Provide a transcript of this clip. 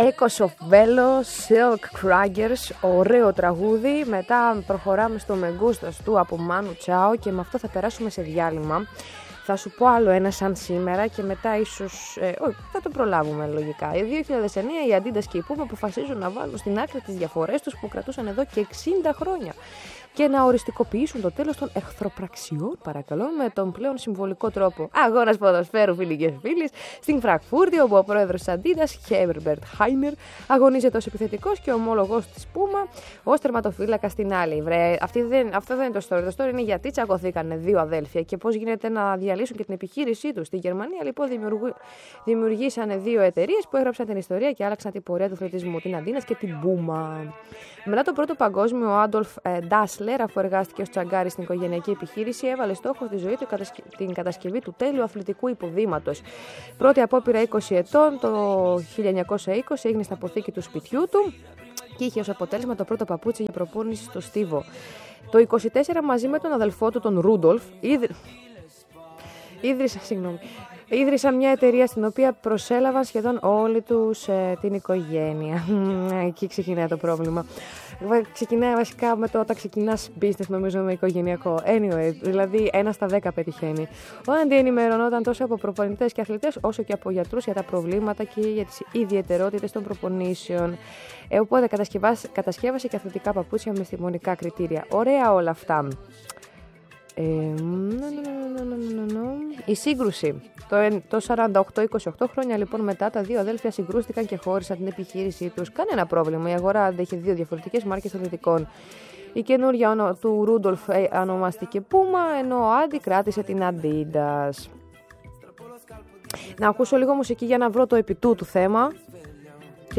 Echoes of Velo, Silk Crackers, ωραίο τραγούδι. Μετά προχωράμε στο Μεγούστας του από Μάνου Τσάο και με αυτό θα περάσουμε σε διάλειμμα. Θα σου πω άλλο ένα σαν σήμερα και μετά ίσως, θα το προλάβουμε λογικά. Το 2009 οι Adidas και η Puma αποφασίζουν να βάλουν στην άκρη τις διαφορές τους που κρατούσαν εδώ και 60 χρόνια και να οριστικοποιήσουν το τέλος των εχθροπραξιών, παρακαλώ, με τον πλέον συμβολικό τρόπο. Αγώνας ποδοσφαίρου, φίλοι και φίλοι, στην Φραγκφούρτη, όπου ο πρόεδρος της Adidas, Herbert Hainer, αγωνίζεται ως επιθετικός και ομόλογος της Puma ως τερματοφύλακας στην άλλη. Αυτό δεν είναι το story. Το story είναι γιατί τσακωθήκαν δύο αδέλφια και πώς γίνεται να διαλύσουν και την επιχείρησή τους. Στη Γερμανία, λοιπόν, δημιουργήσανε δύο εταιρείες που έγραψαν την ιστορία και άλλαξαν την πορεία του αθλητισμού, την Adidas και την Puma. Μετά τον Πρώτο Παγκόσμιο, ο Άντολφ Ντάσλερ, αφού εργάστηκε ως τσαγκάρι στην οικογενειακή επιχείρηση, έβαλε στόχο στη ζωή του την κατασκευή του τέλειου αθλητικού υποδήματος. Πρώτη απόπειρα 20 ετών, το 1920, έγινε στην αποθήκη του σπιτιού του και είχε ως αποτέλεσμα το πρώτο παπούτσι για προπόνηση στο στίβο. Το 1924, μαζί με τον αδελφό του, τον Ρούντολφ, ίδρυσαν μια εταιρεία στην οποία προσέλαβαν σχεδόν όλοι τους την οικογένεια. Εκεί ξεκινάει το πρόβλημα. Ξεκινάει βασικά με το όταν ξεκινάς business, νομίζω, με οικογενειακό. Anyway, δηλαδή 1 στα 10 πετυχαίνει. Ο Άντι ενημερωνόταν τόσο από προπονητές και αθλητές, όσο και από γιατρούς για τα προβλήματα και για τις ιδιαιτερότητες των προπονήσεων. Οπότε κατασκεύασε και αθλητικά παπούτσια με στιμονικά κριτήρια. Ωραία όλα αυτά. Η σύγκρουση. Το 48-28 χρόνια λοιπόν μετά, τα δύο αδέλφια συγκρούστηκαν και χώρισαν την επιχείρησή τους. Κανένα πρόβλημα, η αγορά αντέχει δύο διαφορετικές μάρκες αθλητικών. Η καινούργια του Ρούντολφ ονομάστηκε Puma, ενώ ο Άντι κράτησε την Adidas. Να ακούσω λίγο μουσική για να βρω το επιτού του θέμα.